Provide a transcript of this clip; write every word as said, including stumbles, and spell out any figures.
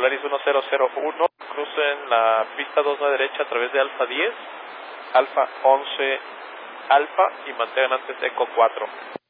Polaris uno cero cero uno, crucen la pista dos a derecha a través de Alfa diez, Alfa once, Alfa y mantengan antes Eco cuatro.